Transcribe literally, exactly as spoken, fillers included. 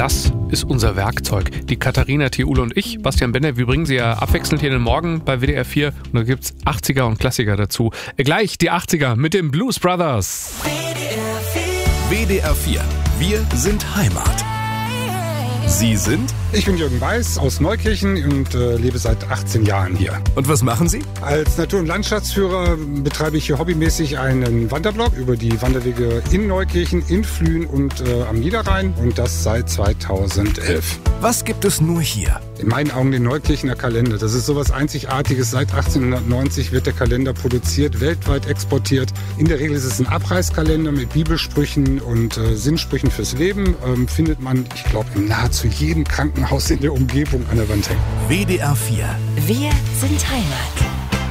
Das ist unser Werkzeug. Die Katharina Thiele und ich, Bastian Benner, wir bringen sie ja abwechselnd hier in den Morgen bei W D R vier. Und da gibt's achtziger und Klassiker dazu. Gleich die achtziger mit den Blues Brothers. W D R vier. Wir sind Heimat. Sie sind? Ich bin Jürgen Weiß aus Neukirchen und äh, lebe seit achtzehn Jahren hier. Und was machen Sie? Als Natur- und Landschaftsführer betreibe ich hier hobbymäßig einen Wanderblog über die Wanderwege in Neukirchen, in Flühen und äh, am Niederrhein und das seit zweitausendelf. Was gibt es nur hier? In meinen Augen den Neukirchener Kalender. Das ist sowas Einzigartiges. Seit achtzehnhundertneunzig wird der Kalender produziert, weltweit exportiert. In der Regel ist es ein Abreißkalender mit Bibelsprüchen und äh, Sinnsprüchen fürs Leben. Ähm, findet man, ich glaube, in nahezu jedem Krankenhaus in der Umgebung an der Wand hängen. W D R vier. Wir sind Heimat.